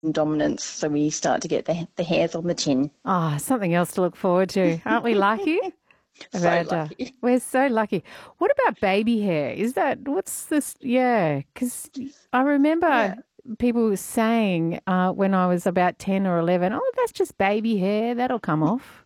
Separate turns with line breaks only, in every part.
dominance, so we start to get the hairs on the chin.
Ah, something else to look forward to. Aren't we lucky,
So
Amanda?
lucky.
We're so lucky. What about baby hair? What's this? Yeah, because I remember
Yeah.
people saying when I was about 10 or 11, oh, that's just baby hair. That'll come off.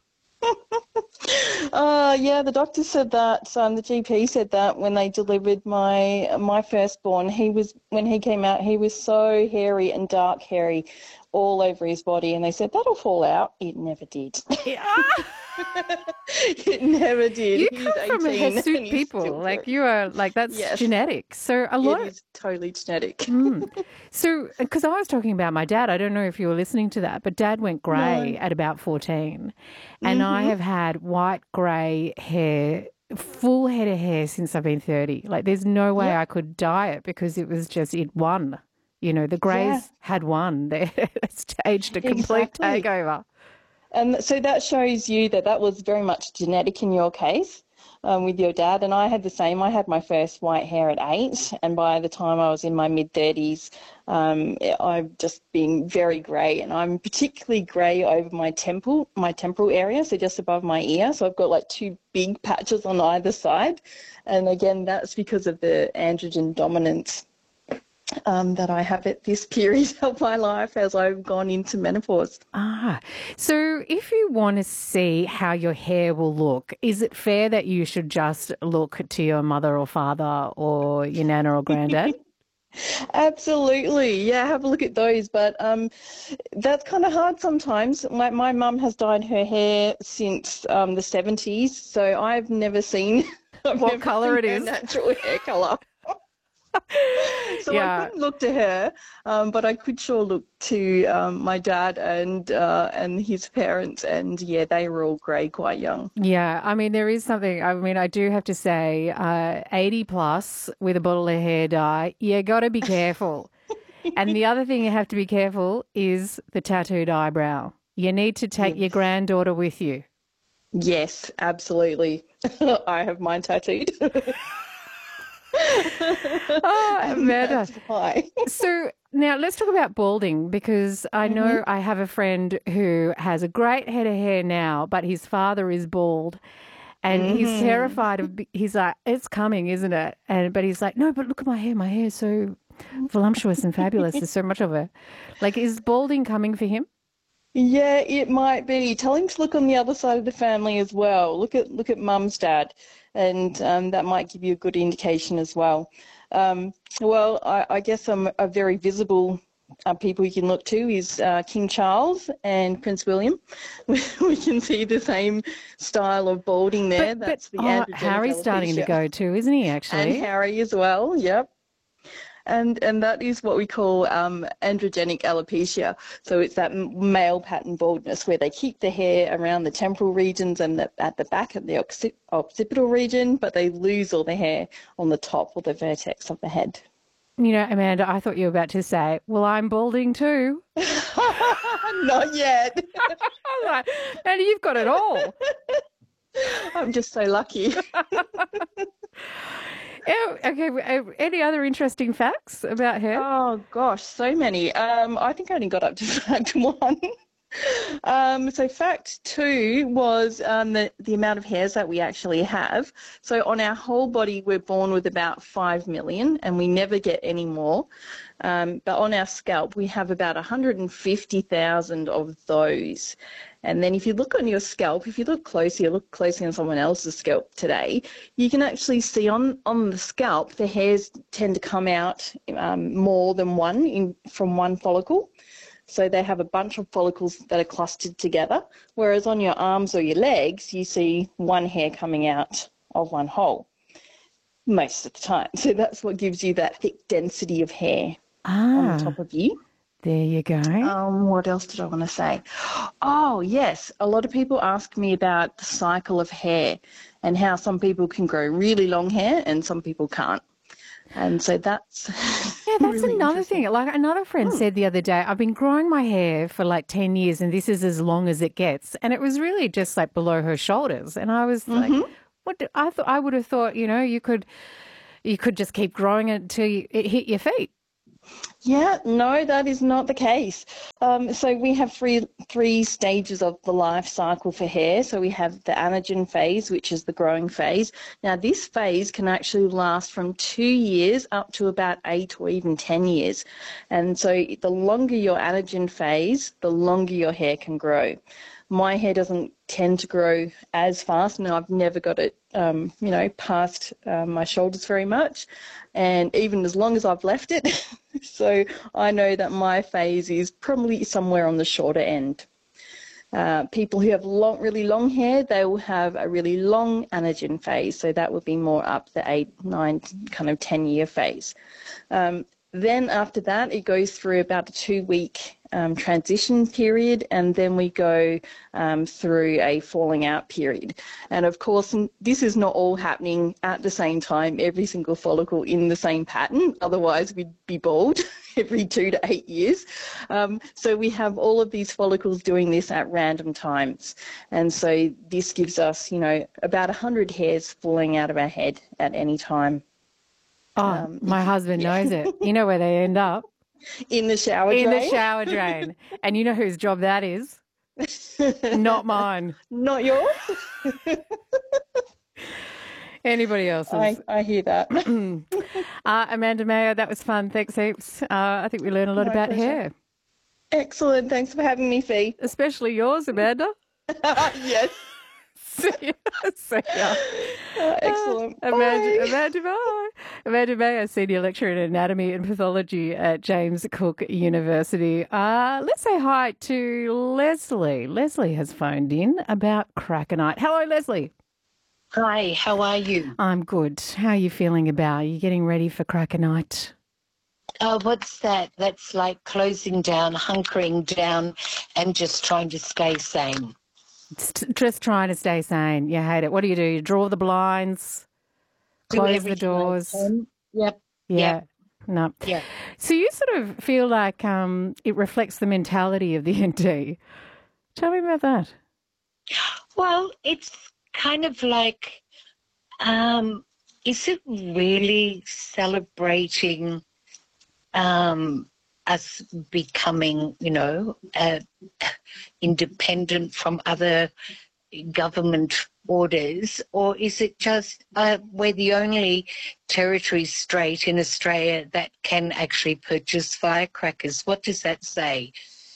Yeah, the doctor said that, the GP said that when they delivered my firstborn, when he came out, he was so hairy and dark hairy all over his body, and they said that'll fall out. It never did.
Yeah.
It never did.
You
He's
come from a
18 and
hirsute
he's
people.
still
Like
very,
you are like that's
yes,
genetic. So a
it
lot of
is totally genetic.
so because I was talking about my dad, I don't know if you were listening to that, but dad went grey
No.
at about 14. And I
Mm-hmm.
have had white grey hair, full head of hair since I've been 30. Like there's no way
Yep.
I could dye it because it was just it won. You know, the
Yeah,
greys had won. They staged a complete
exactly.
takeover.
And so that shows you that that was very much genetic in your case, with your dad. And I had the same. I had my first white hair at 8, and by the time I was in my mid-30s, I've just been very grey, and I'm particularly grey over my temporal area, so just above my ear. So I've got like two big patches on either side, and again, that's because of the androgen dominance that I have at this period of my life as I've gone into menopause.
Ah, so if you want to see how your hair will look, is it fair that you should just look to your mother or father or your nana or granddad?
Absolutely. Yeah, have a look at those. But that's kind of hard sometimes. My mum has dyed her hair since the 70s, so I've
What
never
color
seen
it
her
is?
natural hair colour. So I
Yeah.
couldn't look to her, but I could sure look to my dad and his parents, and yeah, they were all grey quite young.
Yeah, I mean, there is something. I mean, I do have to say, 80 plus with a bottle of hair dye, you got to be careful. And the other thing you have to be careful is the tattooed eyebrow. You need to take your
Yes.
granddaughter with you.
Yes, absolutely. I have mine tattooed,
Oh,
and
Amanda.
that's why.
So now let's talk about balding because I
Hmm.
know I have a friend who has a great head of hair now, but his father is bald and he's
Hmm.
terrified he's like, it's coming, isn't it? And but he's like, no, but look at my hair. My hair is so voluptuous and fabulous. There's so much of it. Like, is balding coming for him?
Yeah, it might be. Tell him to look on the other side of the family as well. Look at mum's dad, and that might give you a good indication as well. Well, I guess some a very visible people you can look to is King Charles and Prince William. We can see the same style of balding there.
But
That's the
oh,
androgenic
Harry's starting to
alopecia,
go too, isn't he,
and
actually?
Harry as well. Yep. And that is what we call androgenic alopecia. So it's that male pattern baldness where they keep the hair around the temporal regions and at the back of the occipital region, but they lose all the hair on the top or the vertex of the head.
You know, Amanda, I thought you were about to say, well, I'm balding too.
Not yet.
I was like, Amanda, you've got it all.
I'm just so lucky.
Yeah, okay. Any other interesting facts about hair?
Oh gosh, so many. I think I only got up to fact one. So fact two was the amount of hairs that we actually have. So on our whole body, we're born with about 5 million, and we never get any more. But on our scalp, we have about 150,000 of those. And then if you look on your scalp, if you look closely on someone else's scalp today, you can actually see on the scalp, the hairs tend to come out more than from one follicle. So they have a bunch of follicles that are clustered together, whereas on your arms or your legs, you see one hair coming out of one hole most of the time. So that's what gives you that thick density of hair on the
Ah,
top of you.
there you go.
What else did I want to say? Oh, yes. A lot of people ask me about the cycle of hair and how some people can grow really long hair and some people can't. And so that's
Yeah, that's
really
another thing.
interesting.
Like another friend
Hmm.
said the other day, I've been growing my hair for like 10 years and this is as long as it gets. And it was really just like below her shoulders. And I was like,
Mm-hmm.
I thought I would have thought, you could just keep growing it until it hit your feet.
Yeah, no, that is not the case. So we have three stages of the life cycle for hair. So we have the anagen phase, which is the growing phase. Now, this phase can actually last from 2 years up to about 8 or even 10 years. And so the longer your anagen phase, the longer your hair can grow. My hair doesn't tend to grow as fast, and I've never got it, past my shoulders very much, and even as long as I've left it. So I know that my phase is probably somewhere on the shorter end. People who have really long hair, they will have a really long anagen phase, so that would be more up the 8, 9, kind of 10-year phase. Then after that, it goes through about a 2-week transition period, and then we go through a falling out period. And of course, this is not all happening at the same time, every single follicle in the same pattern, otherwise we'd be bald every 2 to 8 years. So we have all of these follicles doing this at random times. And so this gives us, about 100 hairs falling out of our head at any time.
Oh, my husband knows it. You know where they end up?
In the shower drain?
In the shower drain. And you know whose job that is? Not mine.
Not yours?
Anybody else's.
I hear that.
Amanda Mayer, that was fun. Thanks heaps. I think we learned a lot about hair.
Excellent. Thanks for having me, Fee.
Especially yours, Amanda.
Yes.
See ya.
Excellent.
Amanda Mayer, Senior Lecturer in Anatomy and Pathology at James Cook University. Let's say hi to Leslie. Leslie has phoned in about Krakenite. Hello, Leslie.
Hi, how are you?
I'm good. How are you feeling about? Are you getting ready for Krakenite?
What's that? That's like closing down, hunkering down, and just trying to stay sane.
Just trying to stay sane. You hate it. What do? You draw the blinds, close the doors.
Yep.
Yeah.
Yep.
No.
Yeah.
So you sort of feel like it reflects the mentality of the NT. Tell me about that.
Well, it's kind of like, is it really celebrating us becoming, independent from other government orders, or is it just we're the only territory state in Australia that can actually purchase firecrackers? What does that say?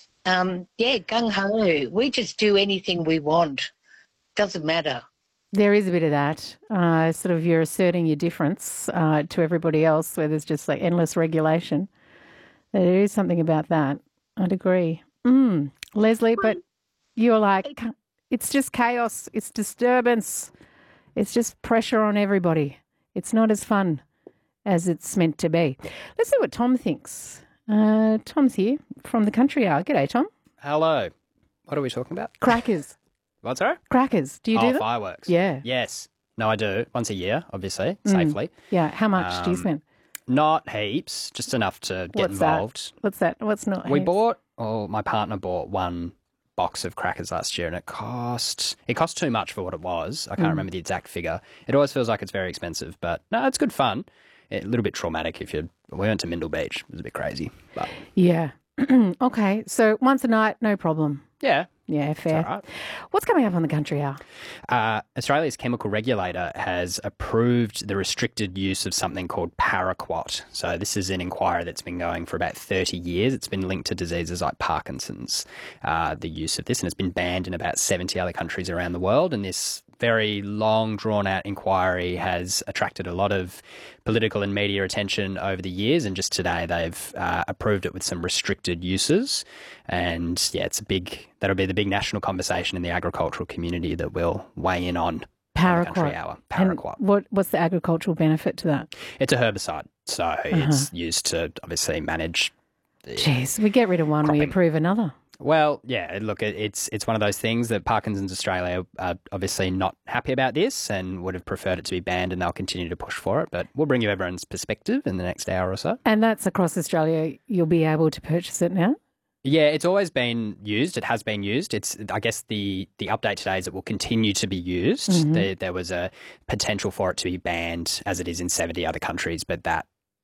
Gung-ho. We just do anything we want. Doesn't matter.
There is a bit of that. Sort of you're asserting your difference to everybody else where there's just like endless regulation. There is something about that. I'd agree. Leslie, but you're like, it's just chaos. It's disturbance. It's just pressure on everybody. It's not as fun as it's meant to be. Let's see what Tom thinks. Tom's here from the Country Hour. G'day, Tom.
Hello. What are we talking about?
Crackers.
What, sorry?
Crackers. Do you do them?
Fireworks.
Yeah.
Yes. No, I do. Once a year, obviously, safely.
Yeah. How much do you spend?
Not heaps, just enough to get involved.
What's that? What's not
We
heaps?
my partner bought one box of crackers last year, and it cost too much for what it was. I can't remember the exact figure. It always feels like it's very expensive, but no, it's good fun. A little bit traumatic we went to Mindle Beach. It was a bit crazy, but
Yeah. Okay. So once a night, no problem.
yeah.
Yeah, fair.
all right.
What's coming up on the Country Hour?
Australia's chemical regulator has approved the restricted use of something called paraquat. So this is an inquiry that's been going for about 30 years. It's been linked to diseases like Parkinson's, the use of this, and it's been banned in about 70 other countries around the world. And this very long, drawn-out inquiry has attracted a lot of political and media attention over the years, and just today they've approved it with some restricted uses. And yeah, that'll be the big national conversation in the agricultural community that we'll weigh in on.
Paraquat.
Country Hour. Paraquat.
And what's the agricultural benefit to that?
It's a herbicide, so it's used to obviously manage.
Jeez, we get rid of one, we
cropping.
approve another.
Well, yeah, look, it's one of those things that Parkinson's Australia are obviously not happy about this and would have preferred it to be banned, and they'll continue to push for it. But we'll bring you everyone's perspective in the next hour or so.
And that's across Australia. You'll be able to purchase it now?
Yeah, it's always been used. It has been used. I guess the update today is it will continue to be used. There was a potential for it to be banned, as it is in 70 other countries, but that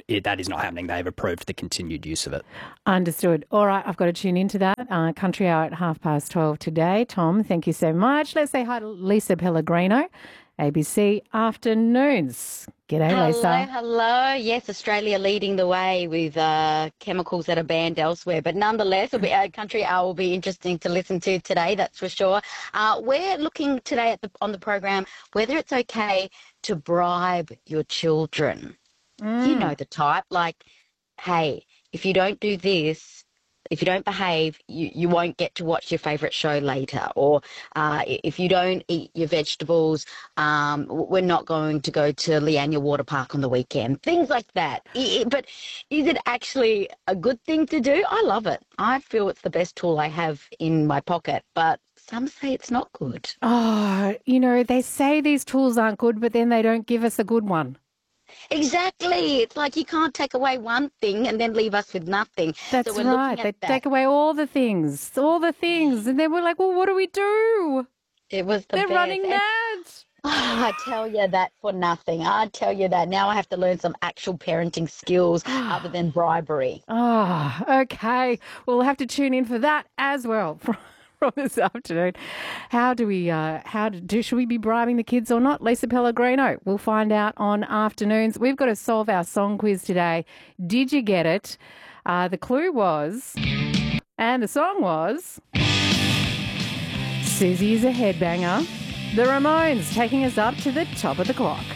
that is not happening. They've approved the continued use of it.
Understood. All right, I've got to tune into that. Country Hour at 12:30 today. Tom, thank you so much. Let's say hi to Lisa Pellegrino, ABC Afternoons. G'day, Lisa.
Hello. Yes, Australia leading the way with chemicals that are banned elsewhere. But nonetheless, Country Hour will be interesting to listen to today, that's for sure. We're looking today on the program whether it's okay to bribe your children. You know the type, like, hey, if you don't do this, if you don't behave, you won't get to watch your favourite show later. Or if you don't eat your vegetables, we're not going to go to Leanya Water Park on the weekend. Things like that. But is it actually a good thing to do? I love it. I feel it's the best tool I have in my pocket. But some say it's not good.
Oh, they say these tools aren't good, but then they don't give us a good one.
Exactly. It's like you can't take away one thing and then leave us with nothing.
That's
so we're
right. They take away all the things. And then we're like, well, what do we do?
It was
They're
best.
running mad.
I tell you that for nothing. I tell you that. Now I have to learn some actual parenting skills other than bribery.
Oh, okay. We'll have to tune in for that as well. From this afternoon. Should we be bribing the kids or not? Lisa Pellegrino, we'll find out on Afternoons. We've got to solve our song quiz today. Did you get it? The clue was, and the song was, Susie is a Headbanger. The Ramones taking us up to the top of the clock.